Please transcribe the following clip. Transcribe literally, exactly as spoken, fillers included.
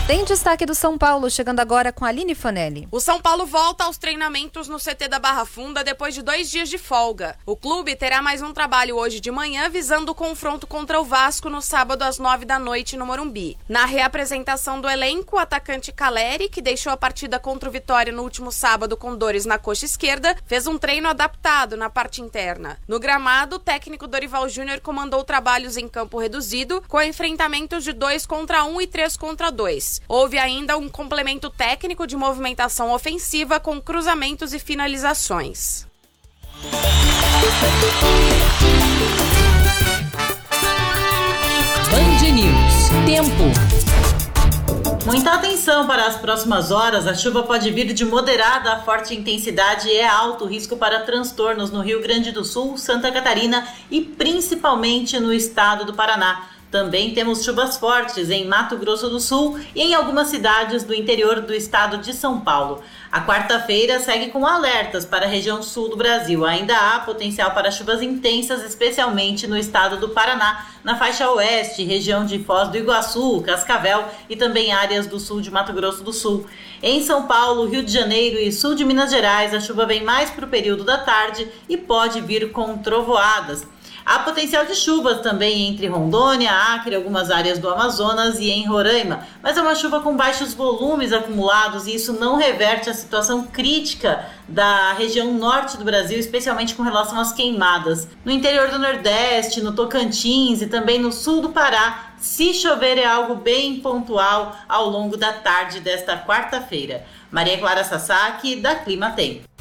Tem destaque do São Paulo, chegando agora com a Aline Fanelli. O São Paulo volta aos treinamentos no C T da Barra Funda depois de dois dias de folga. O clube terá mais um trabalho hoje de manhã visando o confronto contra o Vasco no sábado às nove da noite no Morumbi. Na reapresentação do elenco, o atacante Caleri, que deixou a partida contra o Vitória no último sábado com dores na coxa esquerda, fez um treino adaptado na parte interna. No gramado, o técnico Dorival Júnior comandou trabalhos em campo reduzido, com enfrentamentos de dois contra um e três contra dois. Houve ainda um complemento técnico de movimentação ofensiva com cruzamentos e finalizações. Band News. Tempo. Muita atenção para as próximas horas. A chuva pode vir de moderada a forte intensidade e é alto o risco para transtornos no Rio Grande do Sul, Santa Catarina e principalmente no estado do Paraná. Também temos chuvas fortes em Mato Grosso do Sul e em algumas cidades do interior do estado de São Paulo. A quarta-feira segue com alertas para a região sul do Brasil. Ainda há potencial para chuvas intensas, especialmente no estado do Paraná, na faixa oeste, região de Foz do Iguaçu, Cascavel e também áreas do sul de Mato Grosso do Sul. Em São Paulo, Rio de Janeiro e sul de Minas Gerais, a chuva vem mais para o período da tarde e pode vir com trovoadas. Há potencial de chuvas também entre Rondônia, Acre, algumas áreas do Amazonas e em Roraima, mas é uma chuva com baixos volumes acumulados e isso não reverte a situação crítica da região norte do Brasil, especialmente com relação às queimadas. No interior do Nordeste, no Tocantins e também no sul do Pará, se chover é algo bem pontual ao longo da tarde desta quarta-feira. Maria Clara Sasaki, da Clima Tempo.